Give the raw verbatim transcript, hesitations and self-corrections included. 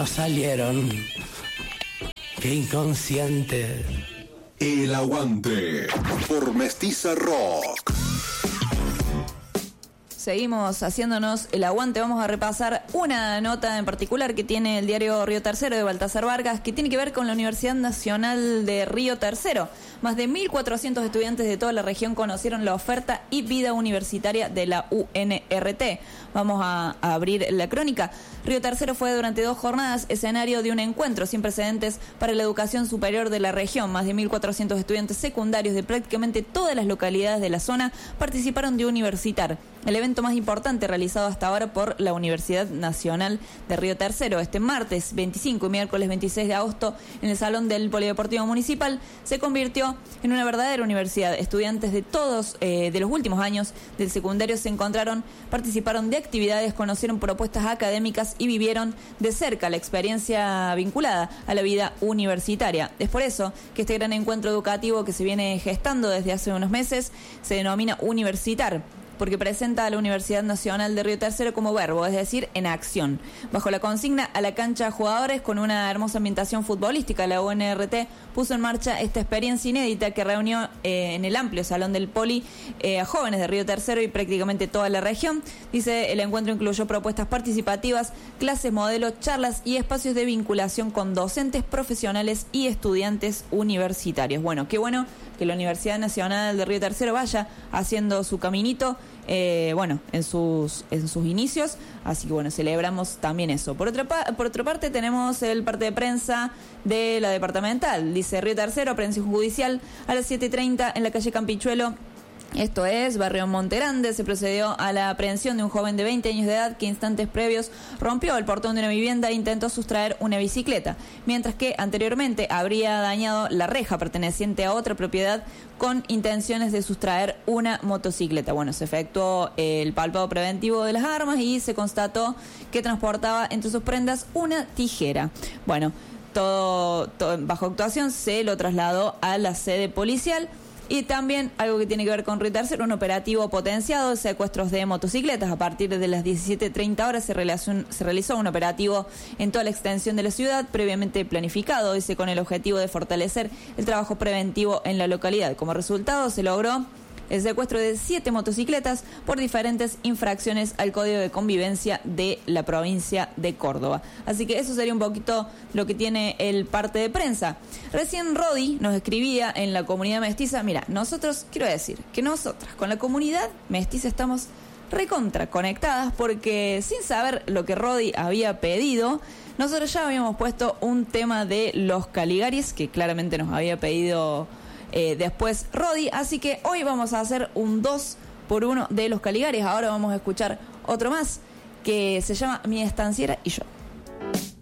no salieron. Qué inconsciente. El Aguante por Mestiza Rock. Seguimos haciéndonos el aguante. Vamos a repasar una nota en particular que tiene el diario Río Tercero de Baltasar Vargas, que tiene que ver con la Universidad Nacional de Río Tercero. Más de mil cuatrocientos estudiantes de toda la región conocieron la oferta y vida universitaria de la U N R T. Vamos a, a abrir la crónica. Río Tercero fue durante dos jornadas escenario de un encuentro sin precedentes para la educación superior de la región. Más de mil cuatrocientos estudiantes secundarios de prácticamente todas las localidades de la zona participaron de Universitar, el evento más importante realizado hasta ahora por la Universidad Nacional de Río Tercero. Este martes veinticinco y miércoles veintiséis de agosto, en el Salón del Polideportivo Municipal, se convirtió en una verdadera universidad. Estudiantes de todos, eh, de los últimos años del secundario se encontraron, participaron de actividades, conocieron propuestas académicas y vivieron de cerca la experiencia vinculada a la vida universitaria. Es por eso que este gran encuentro educativo que se viene gestando desde hace unos meses se denomina Universitar, porque presenta a la Universidad Nacional de Río Tercero como verbo, es decir, en acción. Bajo la consigna a la cancha jugadores, con una hermosa ambientación futbolística, la U N R T puso en marcha esta experiencia inédita que reunió eh, en el amplio Salón del Poli eh, a jóvenes de Río Tercero y prácticamente toda la región. Dice, el encuentro incluyó propuestas participativas, clases modelo, charlas y espacios de vinculación con docentes, profesionales y estudiantes universitarios. Bueno, qué bueno que la Universidad Nacional de Río Tercero vaya haciendo su caminito, eh, bueno, en sus en sus inicios, así que bueno, celebramos también eso. Por otra, pa- por otra parte tenemos el parte de prensa de la departamental. Dice Río Tercero, aprehensión judicial a las siete y treinta en la calle Campichuelo. Esto es, barrio Monte Grande, se procedió a la aprehensión de un joven de veinte años de edad que instantes previos rompió el portón de una vivienda e intentó sustraer una bicicleta, mientras que anteriormente habría dañado la reja perteneciente a otra propiedad con intenciones de sustraer una motocicleta. Bueno, se efectuó el palpado preventivo de las armas y se constató que transportaba entre sus prendas una tijera. Bueno, todo, todo bajo actuación se lo trasladó a la sede policial. Y también algo que tiene que ver con Río Tercero, un operativo potenciado de secuestros de motocicletas. A partir de las diecisiete treinta horas se realizó, un, se realizó un operativo en toda la extensión de la ciudad, previamente planificado, dice, con el objetivo de fortalecer el trabajo preventivo en la localidad. Como resultado se logró el secuestro de siete motocicletas por diferentes infracciones al Código de Convivencia de la provincia de Córdoba. Así que eso sería un poquito lo que tiene el parte de prensa. Recién Rodi nos escribía en la comunidad mestiza, mira, nosotros, quiero decir, que nosotras con la comunidad mestiza estamos recontra conectadas, porque sin saber lo que Rodi había pedido, nosotros ya habíamos puesto un tema de los Caligaris, que claramente nos había pedido Eh, después Rodi, así que hoy vamos a hacer un dos por uno de los Caligaris. Ahora vamos a escuchar otro más que se llama Mi Estanciera y Yo.